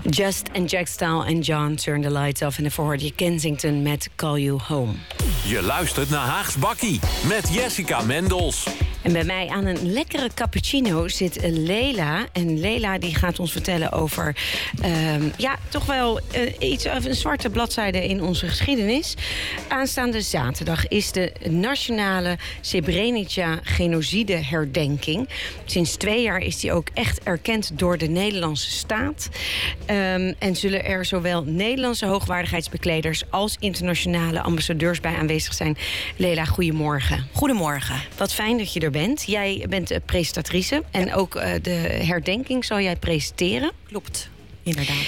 Just en Jack Stahl en John Turn the Lights Off. En daarvoor hoorde je Kensington met Call You Home. Je luistert naar Haags Bakkie met Jessica Mendels. En bij mij aan een lekkere cappuccino zit Leila. En Leila die gaat ons vertellen over toch wel iets over een zwarte bladzijde in onze geschiedenis. Aanstaande zaterdag is de Nationale Srebrenica-genocide-herdenking. Sinds 2 jaar is die ook echt erkend door de Nederlandse staat. En zullen er zowel Nederlandse hoogwaardigheidsbekleders als internationale ambassadeurs bij aanwezig zijn. Leila, goedemorgen. Goedemorgen. Wat fijn dat je er bent. Jij bent presentatrice en ook de herdenking zal jij presenteren. Klopt, inderdaad.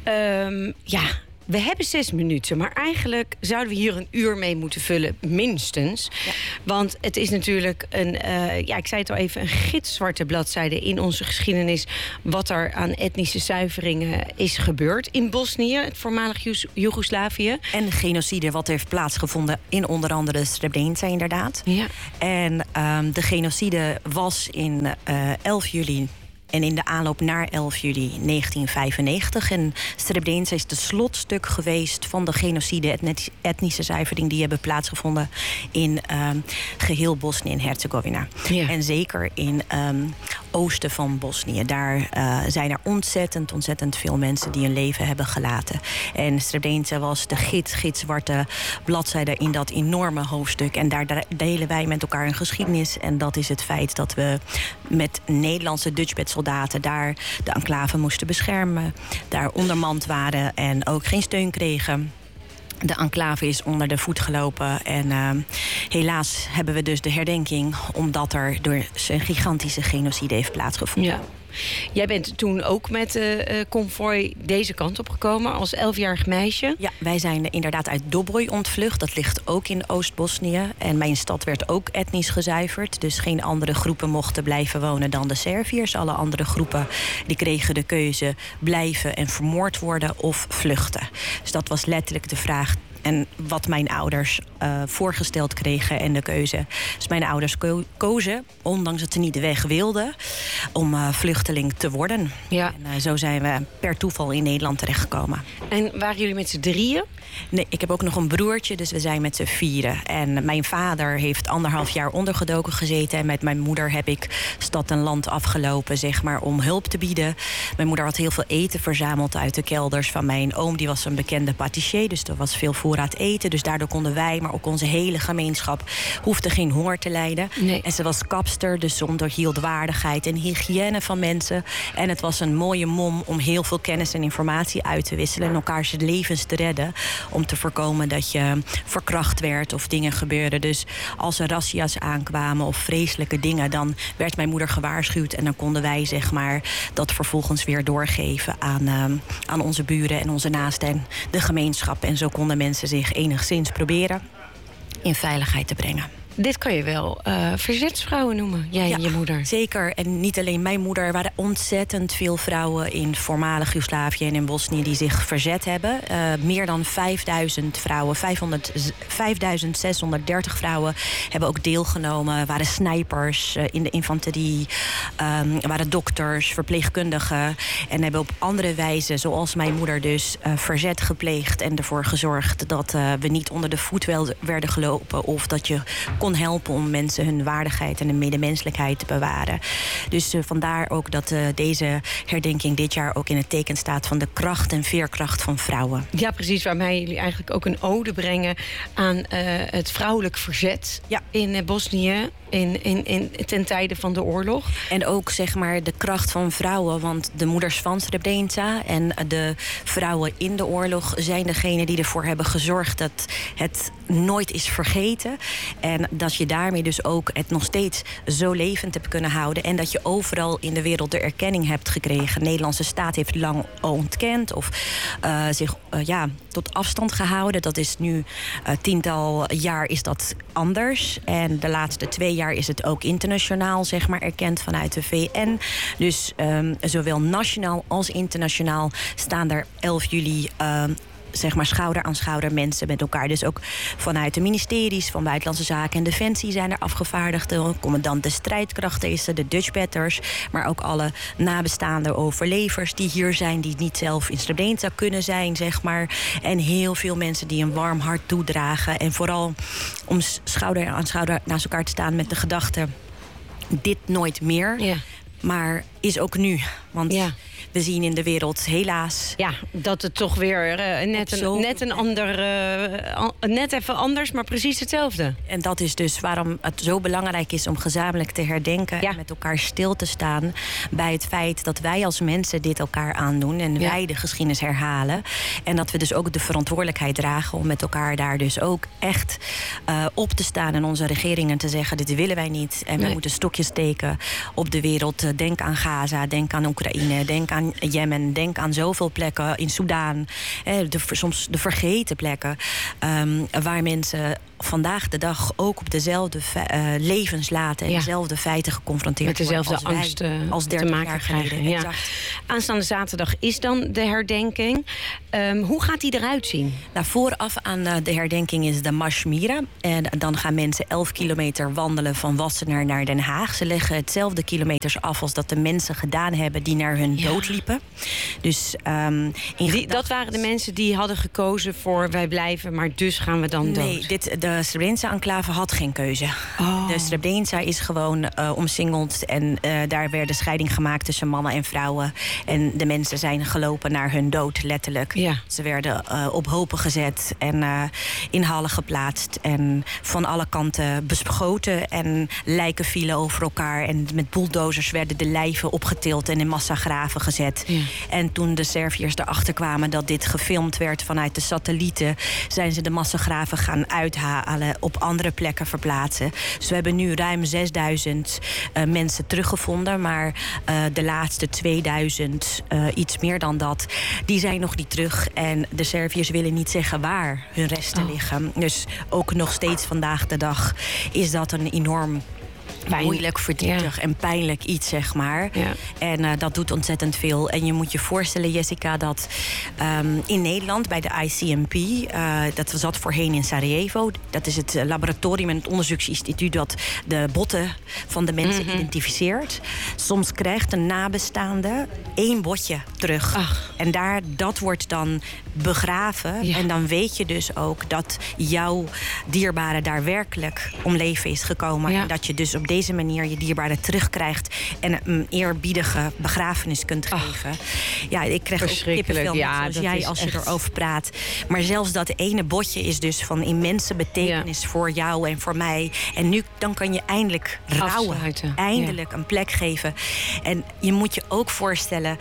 We hebben 6 minuten, maar eigenlijk zouden we hier 1 uur mee moeten vullen, minstens. Ja. Want het is natuurlijk ik zei het al even, een gitzwarte bladzijde in onze geschiedenis wat er aan etnische zuiveringen is gebeurd in Bosnië, het voormalig Joegoslavië. En genocide wat heeft plaatsgevonden in onder andere Srebrenica, inderdaad. Ja. En de genocide was in 11 juli... En in de aanloop naar 11 juli 1995. En Srebrenica is het slotstuk geweest van de genocide, etnische zuivering die hebben plaatsgevonden in geheel Bosnië en Herzegovina. Ja. En zeker in oosten van Bosnië. Daar zijn er ontzettend veel mensen die hun leven hebben gelaten. En Srebrenica was de gitzwarte bladzijde in dat enorme hoofdstuk. En daar delen wij met elkaar een geschiedenis. En dat is het feit dat we met Nederlandse Dutchbat-soldaten daar de enclave moesten beschermen. Daar ondermand waren en ook geen steun kregen. De enclave is onder de voet gelopen. En helaas hebben we dus de herdenking, omdat er door een gigantische genocide heeft plaatsgevonden. Ja. Jij bent toen ook met de konvooi deze kant op gekomen als 11-jarig meisje. Ja, wij zijn inderdaad uit Doboj ontvlucht. Dat ligt ook in Oost-Bosnië. En mijn stad werd ook etnisch gezuiverd. Dus geen andere groepen mochten blijven wonen dan de Serviërs. Alle andere groepen die kregen de keuze blijven en vermoord worden of vluchten. Dus dat was letterlijk de vraag. En wat mijn ouders voorgesteld kregen en de keuze. Dus mijn ouders kozen, ondanks dat ze niet de weg wilden, om vluchteling te worden. Ja. En zo zijn we per toeval in Nederland terechtgekomen. En waren jullie met z'n 3? Nee, ik heb ook nog een broertje, dus we zijn met z'n 4. En mijn vader heeft 1,5 jaar ondergedoken gezeten. En met mijn moeder heb ik stad en land afgelopen, zeg maar, om hulp te bieden. Mijn moeder had heel veel eten verzameld uit de kelders van mijn oom. Die was een bekende patissier, dus er was veel voorraad eten. Dus daardoor konden wij, maar ook onze hele gemeenschap, hoefde geen honger te lijden. Nee. En ze was kapster, dus ze onderhield waardigheid en hygiëne van mensen. En het was een mooie mom om heel veel kennis en informatie uit te wisselen en elkaars levens te redden. Om te voorkomen dat je verkracht werd of dingen gebeurden. Dus als er razzia's aankwamen of vreselijke dingen, dan werd mijn moeder gewaarschuwd. En dan konden wij, zeg maar, dat vervolgens weer doorgeven aan onze buren en onze naasten en de gemeenschap. En zo konden mensen zich enigszins proberen in veiligheid te brengen. Dit kan je wel verzetsvrouwen noemen, jij en je moeder. Zeker. En niet alleen mijn moeder. Er waren ontzettend veel vrouwen in voormalig Joegoslavië en in Bosnië die zich verzet hebben. Meer dan 5000 vrouwen, 5630 vrouwen hebben ook deelgenomen. Er waren snipers in de infanterie, waren dokters, verpleegkundigen. En hebben op andere wijze, zoals mijn moeder dus, verzet gepleegd en ervoor gezorgd dat we niet onder de voet werden gelopen of dat je kon helpen om mensen hun waardigheid en hun medemenselijkheid te bewaren. Dus vandaar ook dat deze herdenking dit jaar ook in het teken staat van de kracht en veerkracht van vrouwen. Ja, precies. Waarmee jullie eigenlijk ook een ode brengen aan het vrouwelijk verzet in Bosnië. Ten tijde van de oorlog. En ook, zeg maar, de kracht van vrouwen. Want de moeders van Srebrenica en de vrouwen in de oorlog zijn degene die ervoor hebben gezorgd dat het nooit is vergeten. En dat je daarmee dus ook het nog steeds zo levend hebt kunnen houden. En dat je overal in de wereld de erkenning hebt gekregen. De Nederlandse staat heeft lang ontkend of zich tot afstand gehouden. Dat is nu 10-tal jaar is dat anders. En de laatste 2 jaar is het ook internationaal, zeg maar, erkend vanuit de VN. Dus zowel nationaal als internationaal staan er 11 juli zeg maar schouder aan schouder mensen met elkaar. Dus ook vanuit de ministeries van Buitenlandse Zaken en Defensie zijn er afgevaardigden. Commandant de strijdkrachten is er, de Dutch Batters. Maar ook alle nabestaande overlevers die hier zijn, die niet zelf in Srebrenica kunnen zijn, zeg maar. En heel veel mensen die een warm hart toedragen. En vooral om schouder aan schouder naast elkaar te staan met de gedachte: dit nooit meer. Ja. Maar is ook nu. Want we zien in de wereld helaas... Ja, dat het toch weer net even anders, maar precies hetzelfde. En dat is dus waarom het zo belangrijk is om gezamenlijk te herdenken... en met elkaar stil te staan bij het feit dat wij als mensen dit elkaar aandoen... en wij de geschiedenis herhalen. En dat we dus ook de verantwoordelijkheid dragen om met elkaar daar dus ook echt op te staan... en onze regeringen te zeggen, dit willen wij niet. En we moeten stokjes steken op de wereld. Denk aan Gaza, denk aan Oekraïne, denk aan Jemen, denk aan zoveel plekken in Soedan. Soms de vergeten plekken waar mensen vandaag de dag ook op dezelfde levens laten... en dezelfde feiten geconfronteerd met dezelfde worden angsten als 30 te maken jaar geleden. Krijgen. Ja. Aanstaande zaterdag is dan de herdenking. Hoe gaat die eruit zien? Nou, vooraf aan de herdenking is de Marsh Mira. En dan gaan mensen 11 kilometer wandelen van Wassenaar naar Den Haag. Ze leggen hetzelfde kilometers af als dat de mensen gedaan hebben die naar hun dood liepen. Dus, dat waren de mensen die hadden gekozen voor wij blijven, maar dus gaan we dan dood. Nee, de Srebrenica-enclave had geen keuze. Oh. De Srebrenica is gewoon omsingeld en daar werd de scheiding gemaakt tussen mannen en vrouwen. En de mensen zijn gelopen naar hun dood, letterlijk. Ja. Ze werden op hopen gezet en in hallen geplaatst en van alle kanten beschoten en lijken vielen over elkaar. En met bulldozers werden de lijven opgetild en in massagraven gezet. Ja. En toen de Serviërs erachter kwamen dat dit gefilmd werd vanuit de satellieten, zijn ze de massagraven gaan uithalen, op andere plekken verplaatsen. Dus we hebben nu ruim 6000 mensen teruggevonden, maar de laatste 2000, iets meer dan dat, die zijn nog niet terug. En de Serviërs willen niet zeggen waar hun resten liggen. Dus ook nog steeds vandaag de dag is dat een enorm moeilijk, verdrietig en pijnlijk iets, zeg maar. Ja. En dat doet ontzettend veel. En je moet je voorstellen, Jessica, dat in Nederland bij de ICMP... dat zat voorheen in Sarajevo. Dat is het laboratorium en het onderzoeksinstituut dat de botten van de mensen identificeert. Soms krijgt een nabestaande 1 botje terug. Ach. En dat wordt dan begraven. Ja. En dan weet je dus ook dat jouw dierbare daar werkelijk om leven is gekomen. Ja. En dat je dus op deze manier je dierbare terugkrijgt en een eerbiedige begrafenis kunt geven. Ja, ik krijg ook kippenvel zoals jij als je erover praat. Maar zelfs dat ene botje is dus van immense betekenis voor jou en voor mij. En nu dan kan je eindelijk rouwen. Eindelijk een plek geven. En je moet je ook voorstellen,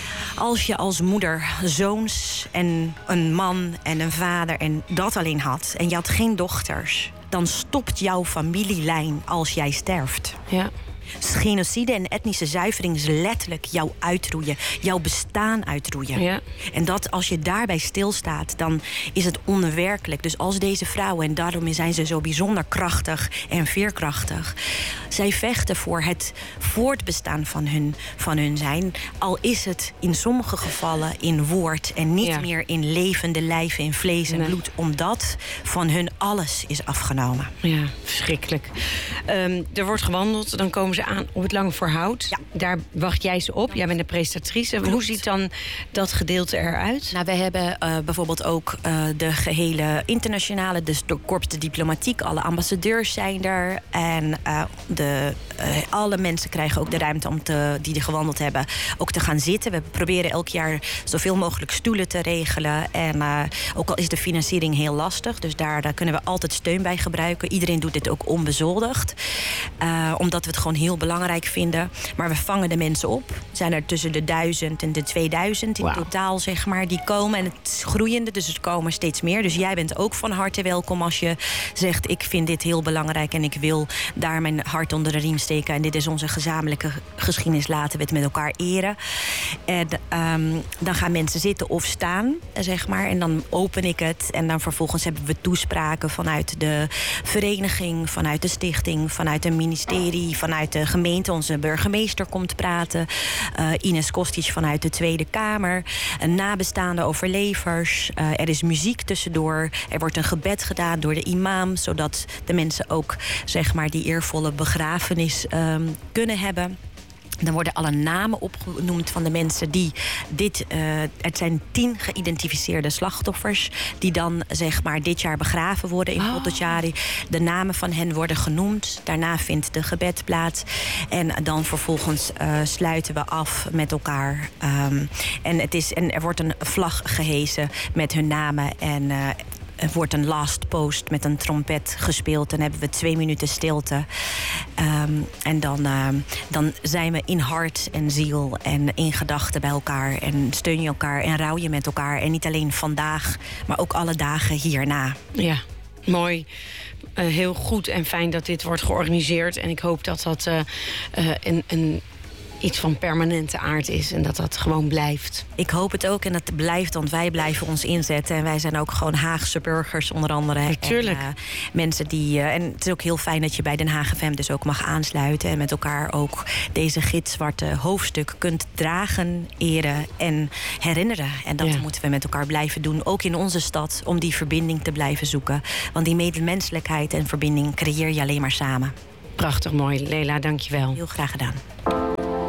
als je als moeder zoons en een man en een vader en dat alleen had en je had geen dochters, dan stopt jouw familielijn als jij sterft. Ja. Genocide en etnische zuivering is letterlijk jouw uitroeien, jouw bestaan uitroeien. Ja. En dat als je daarbij stilstaat, dan is het onwerkelijk. Dus als deze vrouwen, en daarom zijn ze zo bijzonder krachtig en veerkrachtig, zij vechten voor het voortbestaan van hun zijn. Al is het in sommige gevallen in woord en niet meer in levende lijven, in vlees en bloed. Omdat van hun alles is afgenomen. Ja, verschrikkelijk. Er wordt gewandeld, dan komen ze aan op het Lange Voorhout. Ja. Daar wacht jij ze op. Jij bent de presentatrice. Klopt. Hoe ziet dan dat gedeelte eruit? Nou, we hebben bijvoorbeeld ook de gehele internationale, dus de Korps de Diplomatiek, alle ambassadeurs zijn er. En alle mensen krijgen ook de ruimte om die er gewandeld hebben, ook te gaan zitten. We proberen elk jaar zoveel mogelijk stoelen te regelen. En ook al is de financiering heel lastig, dus daar kunnen we altijd steun bij gebruiken. Iedereen doet dit ook onbezoldigd. Omdat we het gewoon heel belangrijk vinden. Maar we vangen de mensen op. Er zijn er tussen de 1000 en de 2000 in totaal, zeg maar, die komen. En het is groeiende, dus er komen steeds meer. Dus jij bent ook van harte welkom als je zegt, ik vind dit heel belangrijk en ik wil daar mijn hart onder de riem steken. En dit is onze gezamenlijke geschiedenis, laten we het met elkaar eren. En dan gaan mensen zitten of staan, zeg maar. En dan open ik het. En dan vervolgens hebben we toespraken vanuit de vereniging, vanuit de stichting, vanuit een ministerie, vanuit vanuit de gemeente. Onze burgemeester komt praten. Ines Kostic vanuit de Tweede Kamer. Nabestaande overlevers. Er is muziek tussendoor. Er wordt een gebed gedaan door de imam, zodat de mensen ook zeg maar die eervolle begrafenis kunnen hebben. Dan worden alle namen opgenoemd van de mensen die het zijn 10 geïdentificeerde slachtoffers die dan zeg maar dit jaar begraven worden in Potocari. De namen van hen worden genoemd. Daarna vindt de gebed plaats. En dan vervolgens sluiten we af met elkaar. En er wordt een vlag gehesen met hun namen en er wordt een last post met een trompet gespeeld. Dan hebben we 2 minuten stilte. En dan zijn we in hart en ziel en in gedachten bij elkaar. En steun je elkaar en rouw je met elkaar. En niet alleen vandaag, maar ook alle dagen hierna. Ja, mooi. Heel goed en fijn dat dit wordt georganiseerd. En ik hoop dat dat iets van permanente aard is en dat dat gewoon blijft. Ik hoop het ook en dat het blijft, want wij blijven ons inzetten. En wij zijn ook gewoon Haagse burgers onder andere. Natuurlijk. En mensen die... en het is ook heel fijn dat je bij Den Haag FM dus ook mag aansluiten. En met elkaar ook deze gitzwarte hoofdstuk kunt dragen, eren en herinneren. En dat moeten we met elkaar blijven doen, ook in onze stad, om die verbinding te blijven zoeken. Want die medemenselijkheid en verbinding creëer je alleen maar samen. Prachtig mooi. Leila, dank je wel. Heel graag gedaan.